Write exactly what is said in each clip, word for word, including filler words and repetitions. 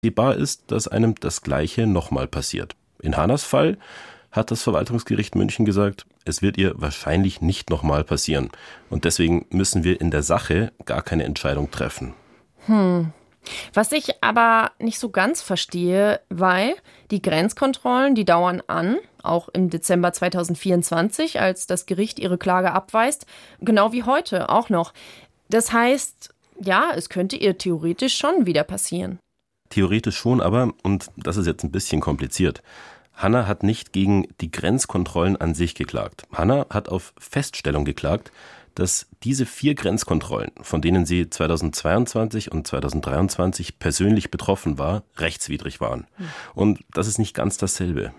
absehbar ist, dass einem das Gleiche nochmal passiert. In Hannas Fall hat das Verwaltungsgericht München gesagt, es wird ihr wahrscheinlich nicht nochmal passieren. Und deswegen müssen wir in der Sache gar keine Entscheidung treffen. Hm. Was ich aber nicht so ganz verstehe, weil die Grenzkontrollen, die dauern an, auch im Dezember zweitausendvierundzwanzig, als das Gericht ihre Klage abweist, genau wie heute auch noch. Das heißt, ja, es könnte ihr theoretisch schon wieder passieren. Theoretisch schon, aber, und das ist jetzt ein bisschen kompliziert, Hanna hat nicht gegen die Grenzkontrollen an sich geklagt. Hanna hat auf Feststellung geklagt, dass diese vier Grenzkontrollen, von denen sie zweitausendzweiundzwanzig und zweitausenddreiundzwanzig persönlich betroffen war, rechtswidrig waren. Und das ist nicht ganz dasselbe.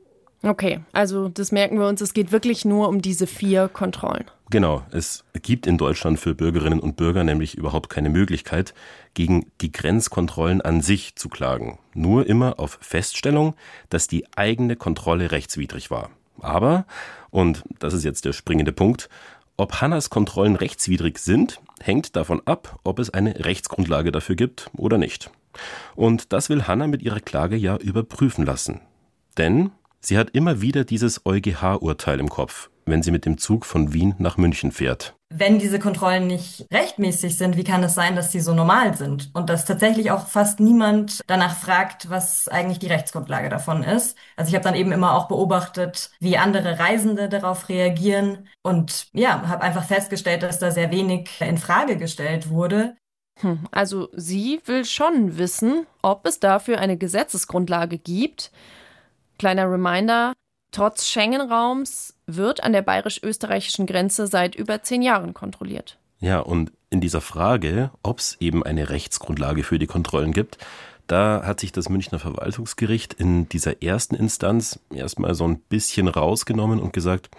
Okay, also das merken wir uns, es geht wirklich nur um diese vier Kontrollen. Genau, es gibt in Deutschland für Bürgerinnen und Bürger nämlich überhaupt keine Möglichkeit, gegen die Grenzkontrollen an sich zu klagen. Nur immer auf Feststellung, dass die eigene Kontrolle rechtswidrig war. Aber, und das ist jetzt der springende Punkt, ob Hannas Kontrollen rechtswidrig sind, hängt davon ab, ob es eine Rechtsgrundlage dafür gibt oder nicht. Und das will Hanna mit ihrer Klage ja überprüfen lassen. Denn sie hat immer wieder dieses EuGH-Urteil im Kopf, wenn sie mit dem Zug von Wien nach München fährt. Wenn diese Kontrollen nicht rechtmäßig sind, wie kann es sein, dass sie so normal sind? Und dass tatsächlich auch fast niemand danach fragt, was eigentlich die Rechtsgrundlage davon ist. Also ich habe dann eben immer auch beobachtet, wie andere Reisende darauf reagieren. Und ja, habe einfach festgestellt, dass da sehr wenig in Frage gestellt wurde. Hm, also sie will schon wissen, ob es dafür eine Gesetzesgrundlage gibt. Kleiner Reminder, trotz Schengen-Raums wird an der bayerisch-österreichischen Grenze seit über zehn Jahren kontrolliert. Ja, und in dieser Frage, ob es eben eine Rechtsgrundlage für die Kontrollen gibt, da hat sich das Münchner Verwaltungsgericht in dieser ersten Instanz erstmal so ein bisschen rausgenommen und gesagt,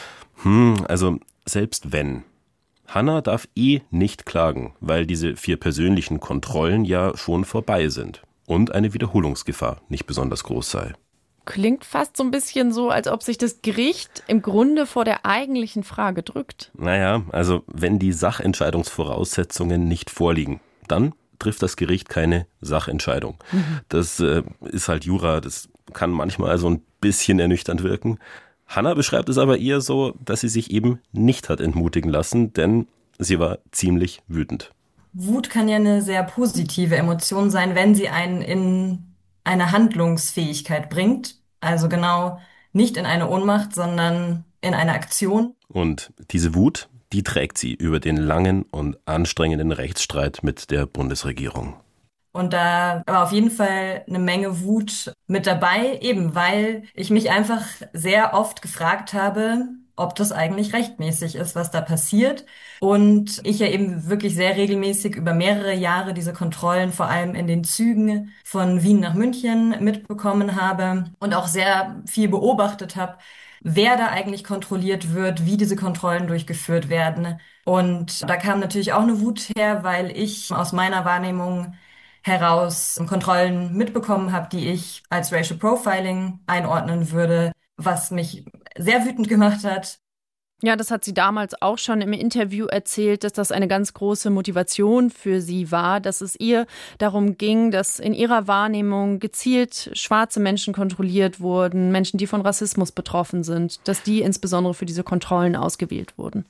hm, also selbst wenn. Hanna darf eh nicht klagen, weil diese vier persönlichen Kontrollen ja schon vorbei sind und eine Wiederholungsgefahr nicht besonders groß sei. Klingt fast so ein bisschen so, als ob sich das Gericht im Grunde vor der eigentlichen Frage drückt. Naja, also wenn die Sachentscheidungsvoraussetzungen nicht vorliegen, dann trifft das Gericht keine Sachentscheidung. Mhm. Das äh, ist halt Jura, das kann manchmal so ein bisschen ernüchternd wirken. Hanna beschreibt es aber eher so, dass sie sich eben nicht hat entmutigen lassen, denn sie war ziemlich wütend. Wut kann ja eine sehr positive Emotion sein, wenn sie einen in eine Handlungsfähigkeit bringt. Also genau nicht in eine Ohnmacht, sondern in eine Aktion. Und diese Wut, die trägt sie über den langen und anstrengenden Rechtsstreit mit der Bundesregierung. Und da war auf jeden Fall eine Menge Wut mit dabei, eben weil ich mich einfach sehr oft gefragt habe, ob das eigentlich rechtmäßig ist, was da passiert. Und ich ja eben wirklich sehr regelmäßig über mehrere Jahre diese Kontrollen, vor allem in den Zügen von Wien nach München, mitbekommen habe und auch sehr viel beobachtet habe, wer da eigentlich kontrolliert wird, wie diese Kontrollen durchgeführt werden. Und da kam natürlich auch eine Wut her, weil ich aus meiner Wahrnehmung heraus Kontrollen mitbekommen habe, die ich als Racial Profiling einordnen würde, was mich sehr wütend gemacht hat. Ja, das hat sie damals auch schon im Interview erzählt, dass das eine ganz große Motivation für sie war, dass es ihr darum ging, dass in ihrer Wahrnehmung gezielt schwarze Menschen kontrolliert wurden, Menschen, die von Rassismus betroffen sind, dass die insbesondere für diese Kontrollen ausgewählt wurden.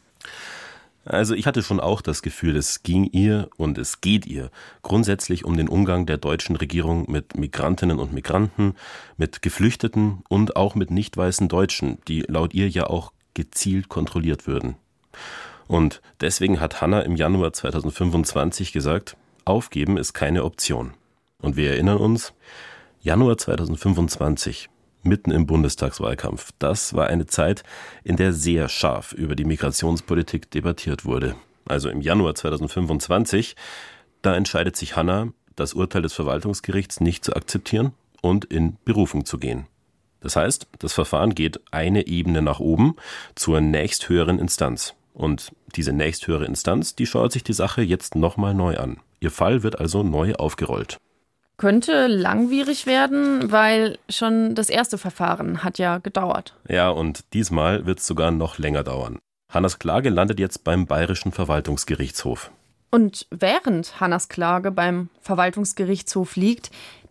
Also ich hatte schon auch das Gefühl, es ging ihr und es geht ihr grundsätzlich um den Umgang der deutschen Regierung mit Migrantinnen und Migranten, mit Geflüchteten und auch mit nicht weißen Deutschen, die laut ihr ja auch gezielt kontrolliert würden. Und deswegen hat Hanna im Januar zweitausendfünfundzwanzig gesagt, aufgeben ist keine Option. Und wir erinnern uns, Januar zweitausendfünfundzwanzig, mitten im Bundestagswahlkampf. Das war eine Zeit, in der sehr scharf über die Migrationspolitik debattiert wurde. Also im Januar zweitausendfünfundzwanzig, da entscheidet sich Hanna, das Urteil des Verwaltungsgerichts nicht zu akzeptieren und in Berufung zu gehen. Das heißt, das Verfahren geht eine Ebene nach oben zur nächsthöheren Instanz. Und diese nächsthöhere Instanz, die schaut sich die Sache jetzt nochmal neu an. Ihr Fall wird also neu aufgerollt. Könnte langwierig werden, weil schon das erste Verfahren hat ja gedauert. Ja, und diesmal wird es sogar noch länger dauern. Hannas Klage landet jetzt beim Bayerischen Verwaltungsgerichtshof. Und während Hannas Klage beim Verwaltungsgerichtshof liegt,